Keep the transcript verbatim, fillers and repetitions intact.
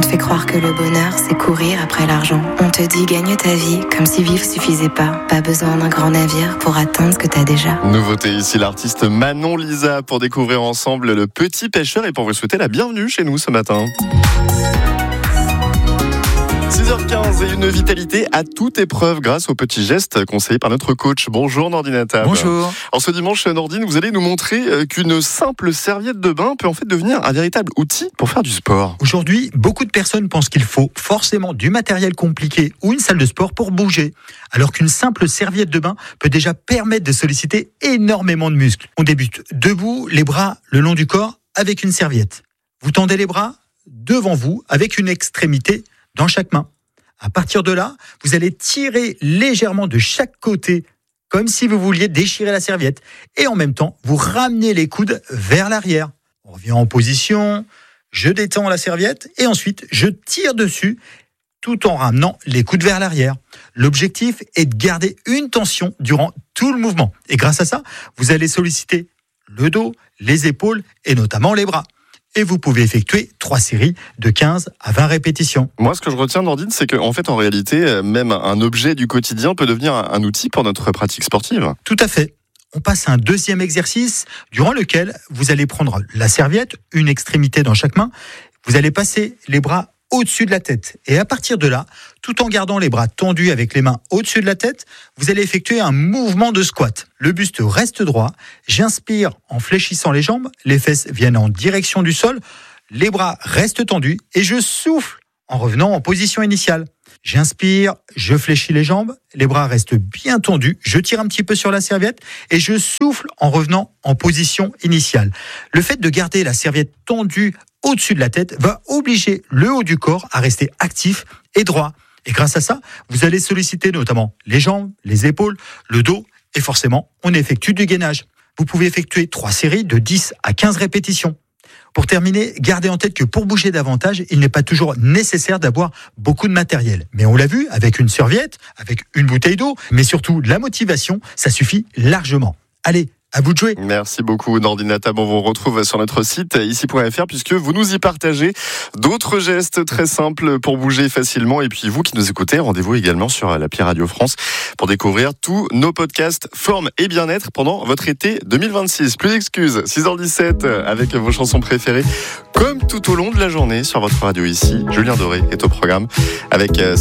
te fait croire que le bonheur, c'est courir après l'argent. On te dit gagne ta vie comme si vivre suffisait pas. Pas besoin d'un grand navire pour atteindre ce que t'as déjà. Nouveauté ici, l'artiste Manon Lisa pour découvrir ensemble Le Petit Pêcheur et pour vous souhaiter la bienvenue chez nous ce matin. six heures quinze et une vitalité à toute épreuve grâce aux petits gestes conseillés par notre coach. Bonjour Nordine Tab. Bonjour. En ce dimanche, Nordine, vous allez nous montrer qu'une simple serviette de bain peut en fait devenir un véritable outil pour faire du sport. Aujourd'hui, beaucoup de personnes pensent qu'il faut forcément du matériel compliqué ou une salle de sport pour bouger, alors qu'une simple serviette de bain peut déjà permettre de solliciter énormément de muscles. On débute debout, les bras le long du corps avec une serviette. Vous tendez les bras devant vous avec une extrémité dans chaque main. À partir de là, vous allez tirer légèrement de chaque côté, comme si vous vouliez déchirer la serviette. Et en même temps, vous ramenez les coudes vers l'arrière. On revient en position, je détends la serviette et ensuite je tire dessus tout en ramenant les coudes vers l'arrière. L'objectif est de garder une tension durant tout le mouvement. Et grâce à ça, vous allez solliciter le dos, les épaules et notamment les bras. Et vous pouvez effectuer trois séries de quinze à vingt répétitions. Moi, ce que je retiens, Nordine, c'est qu'en fait, en réalité, même un objet du quotidien peut devenir un outil pour notre pratique sportive. Tout à fait. On passe à un deuxième exercice durant lequel vous allez prendre la serviette, une extrémité dans chaque main. Vous allez passer les bras au-dessus de la tête. Et à partir de là, tout en gardant les bras tendus avec les mains au-dessus de la tête, vous allez effectuer un mouvement de squat. Le buste reste droit. J'inspire en fléchissant les jambes. Les fesses viennent en direction du sol. Les bras restent tendus et je souffle en revenant en position initiale. J'inspire, je fléchis les jambes, les bras restent bien tendus, je tire un petit peu sur la serviette et je souffle en revenant en position initiale. Le fait de garder la serviette tendue au-dessus de la tête va obliger le haut du corps à rester actif et droit. Et grâce à ça, vous allez solliciter notamment les jambes, les épaules, le dos et forcément, on effectue du gainage. Vous pouvez effectuer trois séries de dix à quinze répétitions. Pour terminer, gardez en tête que pour bouger davantage, il n'est pas toujours nécessaire d'avoir beaucoup de matériel. Mais on l'a vu, avec une serviette, avec une bouteille d'eau, mais surtout de la motivation, ça suffit largement. Allez, à vous de jouer. Merci beaucoup Nordine Tab. On vous retrouve sur notre site ici point f r puisque vous nous y partagez d'autres gestes très simples pour bouger facilement. Et puis vous qui nous écoutez, rendez-vous également sur l'appli Radio France pour découvrir tous nos podcasts forme et bien-être pendant votre été deux mille vingt-six. Plus d'excuses, six heures dix-sept avec vos chansons préférées comme tout au long de la journée sur votre radio ici. Julien Doré est au programme avec